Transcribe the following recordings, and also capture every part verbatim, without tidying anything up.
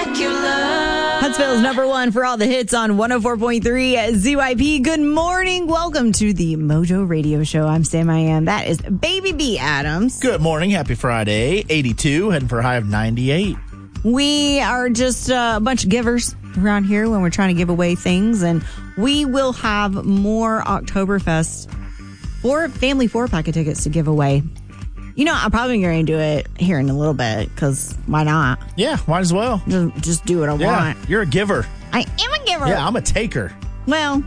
Huntsville's number one for all the hits on one oh four point three Z Y P. Good morning. Welcome to the Mojo Radio Show. I'm Sam I Am. That is Baby B Adams. Good morning. Happy Friday. eighty-two, heading for a high of ninety-eight. We are just uh, a bunch of givers around here when we're trying to give away things, and we will have more Oktoberfest four family four-pack of tickets to give away. You know, I'm probably going to do it here in a little bit, because why not? Yeah, might as well. Just, just do what I yeah, want. You're a giver. I am a giver. Yeah, I'm a taker. Well,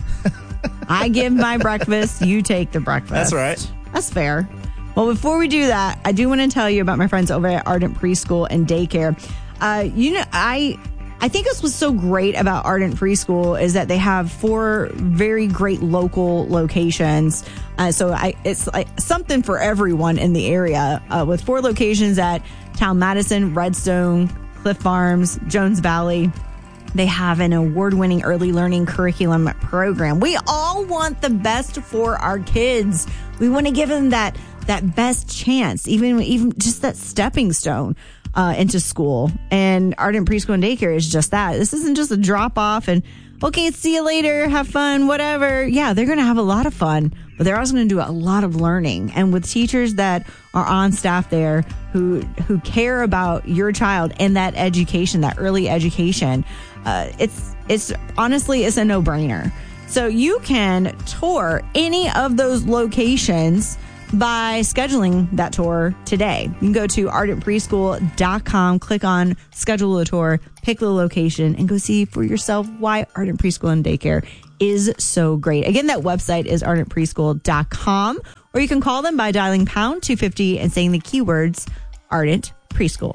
I give my breakfast, you take the breakfast. That's right. That's fair. Well, before we do that, I do want to tell you about my friends over at Ardent Preschool and Daycare. Uh, you know, I... I think this was so great about Ardent Preschool is that they have four very great local locations. Uh, so I, it's like something for everyone in the area uh, with four locations at Town Madison, Redstone, Cliff Farms, Jones Valley. They have an award-winning early learning curriculum program. We all want the best for our kids. We want to give them that that best chance, even even just that stepping stone Uh, into school. And Ardent Preschool and Daycare is just that. This isn't just a drop off and, okay, see you later, have fun, whatever. Yeah, they're going to have a lot of fun, but they're also going to do a lot of learning. And with teachers that are on staff there who who care about your child and that education, that early education, uh, it's it's honestly, it's a no-brainer. So you can tour any of those locations by scheduling that tour today. You can go to ardent preschool dot com, click on schedule a tour, pick the location, and go see for yourself why Ardent Preschool and Daycare is so great. Again, that website is ardent preschool dot com, or you can call them by dialing pound two fifty and saying the keywords Ardent Preschool.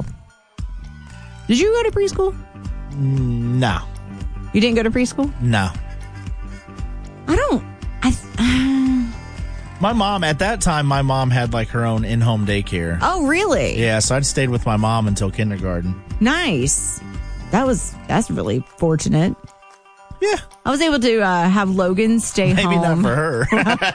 Did you go to preschool? No. You didn't go to preschool? No. I don't. I. Uh, My mom, at that time, my mom had like her own in-home daycare. Oh, really? Yeah, so I'd stayed with my mom until kindergarten. Nice. That was, that's really fortunate. Yeah. I was able to uh, have Logan stay Maybe home. not for her.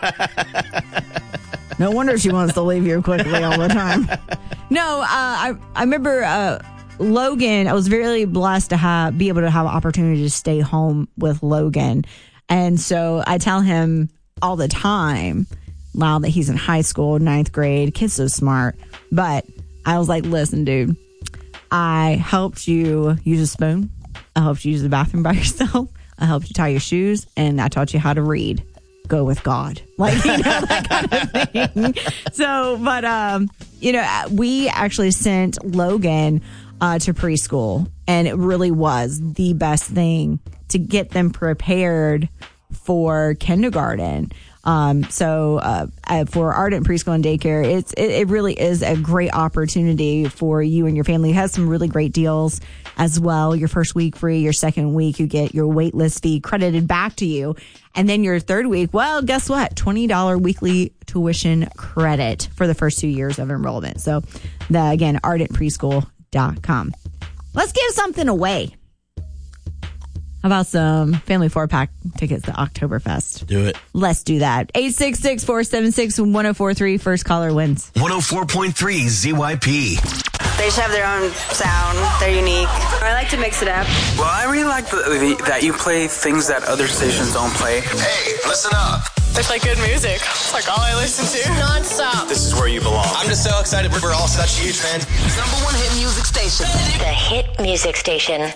No wonder she wants to leave you quickly all the time. No, uh, I I remember uh, Logan, I was very blessed to have be able to have an opportunity to stay home with Logan. And so I tell him all the time, now that he's in high school, ninth grade, kid's so smart. But I was like, listen, dude, I helped you use a spoon. I helped you use the bathroom by yourself. I helped you tie your shoes, and I taught you how to read. Go with God. Like, you know, that kind of thing. So, but, um, you know, we actually sent Logan uh, to preschool, and it really was the best thing to get them prepared for kindergarten. Um, so uh, for Ardent Preschool and Daycare, it's it, it really is a great opportunity for you and your family. It has some really great deals as well. Your first week free, your second week you get your wait list fee credited back to you. And then your third week, well, guess what? twenty dollars weekly tuition credit for the first two years of enrollment. So the, again, ardent preschool dot com. Let's give something away. How about some family four-pack tickets to Oktoberfest? Do it. Let's do that. eight six six, four seven six, one oh four three. First caller wins. one oh four point three Z Y P. They just have their own sound. They're unique. I like to mix it up. Well, I really like the, the, that you play things that other stations don't play. Hey, listen up. There's like good music. It's like all I listen to. Non-stop. This is where you belong. I'm just so excited. We're all such huge fans. Number one hit music station. The hit music station.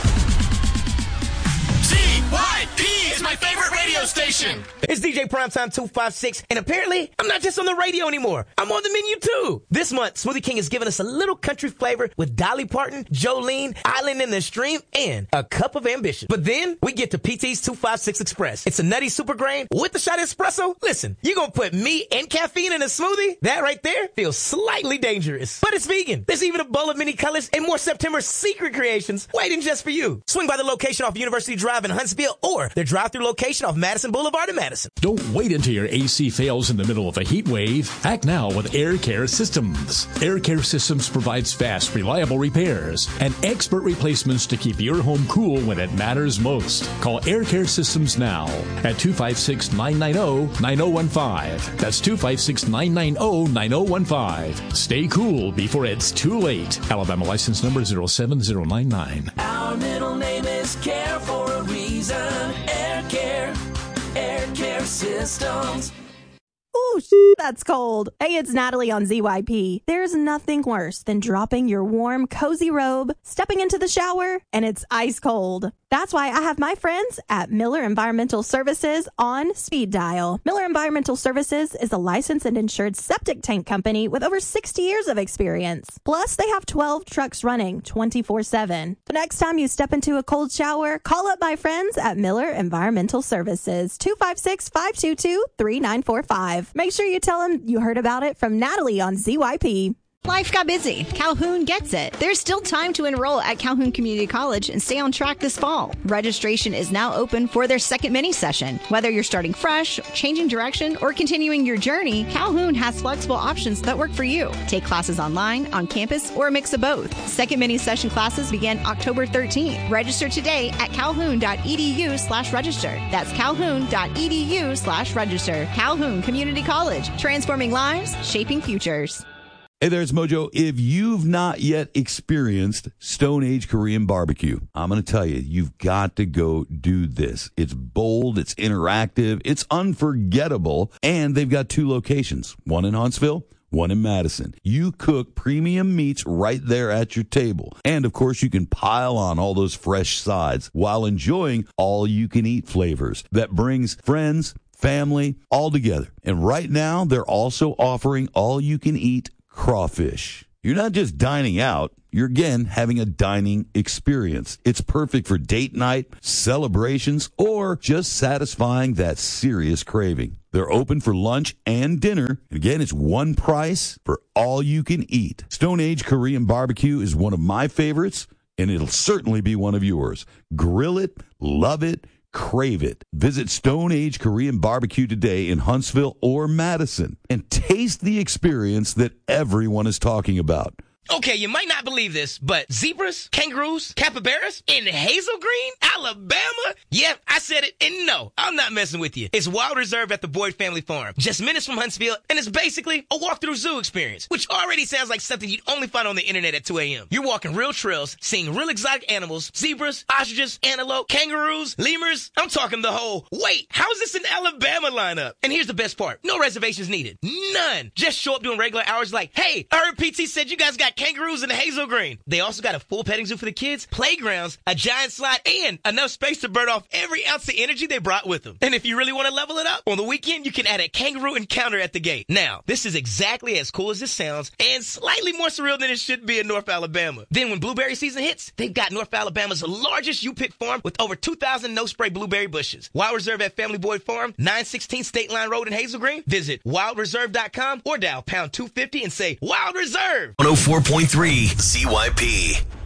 Z Y P is my favorite radio station. It's D J Primetime two five six, and apparently, I'm not just on the radio anymore. I'm on the menu, too. This month, Smoothie King has given us a little country flavor with Dolly Parton, Jolene, Island in the Stream, and a cup of ambition. But then, we get to P T's two five six Express. It's a nutty super grain with the shot espresso. Listen, you're gonna put me and caffeine in a smoothie? That right there feels slightly dangerous. But it's vegan. There's even a bowl of mini colors and more September secret creations waiting just for you. Swing by the location off University Drive in Huntsville or their drive-thru location off Madison Madison Boulevard in Madison. Don't wait until your A C fails in the middle of a heat wave. Act now with Air Care Systems. Air Care Systems provides fast, reliable repairs and expert replacements to keep your home cool when it matters most. Call Air Care Systems now at two five six, nine nine zero, nine zero one five. That's two five six, nine nine zero, nine zero one five. Stay cool before it's too late. Alabama license number zero seven zero nine nine. Our middle name is Care for a reason. Air Care. Air Care Systems. Ooh, that's cold. Hey, it's Natalie on Z Y P. There's nothing worse than dropping your warm, cozy robe, stepping into the shower, and it's ice cold. That's why I have my friends at Miller Environmental Services on speed dial. Miller Environmental Services is a licensed and insured septic tank company with over sixty years of experience. Plus, they have twelve trucks running twenty-four seven. The next time you step into a cold shower, call up my friends at Miller Environmental Services, two five six, five two two, three nine four five. Make sure you tell them you heard about it from Natalie on Z Y P. Life got busy. Calhoun gets it. There's still time to enroll at Calhoun Community College and stay on track this fall. Registration is now open for their second mini session. Whether you're starting fresh, changing direction, or continuing your journey, Calhoun has flexible options that work for you. Take classes online, on campus, or a mix of both. Second mini session classes begin October thirteenth. Register today at calhoun.edu slash register. That's calhoun.edu slash register. Calhoun Community College. Transforming lives, shaping futures. Hey there, it's Mojo. If you've not yet experienced Stone Age Korean barbecue, I'm going to tell you, you've got to go do this. It's bold, it's interactive, it's unforgettable, and they've got two locations, one in Huntsville, one in Madison. You cook premium meats right there at your table. And, of course, you can pile on all those fresh sides while enjoying all-you-can-eat flavors that brings friends, family, all together. And right now, they're also offering all-you-can-eat crawfish. You're not just dining out, you're again having a dining experience. It's perfect for date night, celebrations, or just satisfying that serious craving. They're open for lunch and dinner. Again, it's one price for all you can eat. Stone Age Korean barbecue is one of my favorites, and it'll certainly be one of yours. Grill it, love it, crave it. Visit Stone Age Korean Barbecue today in Huntsville or Madison and taste the experience that everyone is talking about. Okay, you might not believe this, but zebras, kangaroos, capybaras in Hazel Green, Alabama? Yep, I said it, and no, I'm not messing with you. It's Wild Reserve at the Boyd Family Farm, just minutes from Huntsville, and it's basically a walk-through zoo experience, which already sounds like something you'd only find on the internet at two a.m. You're walking real trails, seeing real exotic animals, zebras, ostriches, antelope, kangaroos, lemurs. I'm talking the whole, wait, how is this an Alabama lineup? And here's the best part, no reservations needed, none. Just show up doing regular hours like, hey, I heard P T said you guys got kangaroos in the Hazel Green. They also got a full petting zoo for the kids, playgrounds, a giant slide, and enough space to burn off every ounce of energy they brought with them. And if you really want to level it up, on the weekend, you can add a kangaroo encounter at the gate. Now, this is exactly as cool as it sounds and slightly more surreal than it should be in North Alabama. Then when blueberry season hits, they've got North Alabama's largest U-Pick farm with over two thousand no-spray blueberry bushes. Wild Reserve at Family Boyd Farm, nine sixteen State Line Road in Hazel Green. Visit wild reserve dot com or dial pound two fifty and say Wild Reserve. one oh four point three Z Y P.